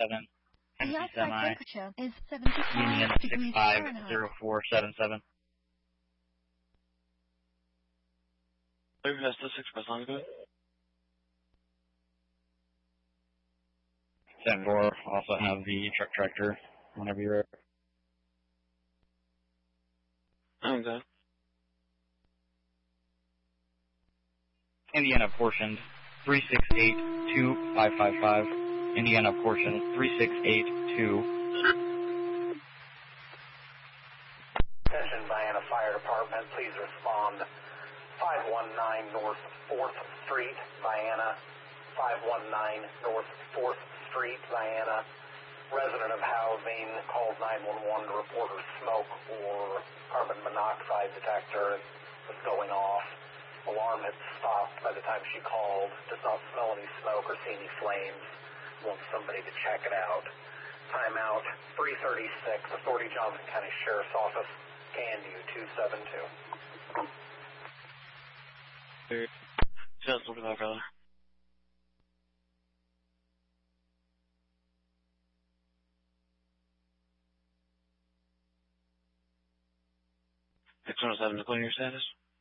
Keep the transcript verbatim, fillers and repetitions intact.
seven. The Tennessee outside Semi. temperature is Union seventy-five six degrees five Fahrenheit. zero four seven seven. Maybe that's the six by Longbow. seven four, also have the truck tractor whenever you're ready. Okay. Indiana portioned three six eight two five five five. Indiana portion three six eight two. Attention, Vienna Fire Department, please respond. five one nine North fourth Street, Vienna. five one nine North fourth Street, Vienna. Resident of housing called nine one one to report her smoke or carbon monoxide detector was going off. Alarm had stopped by the time she called. Does not smell any smoke or see any flames. Wants somebody to check it out. Timeout three thirty-six, Authority Johnson County Sheriff's Office, Candu two seven two. Just look at that, brother. six one seven, declare your status.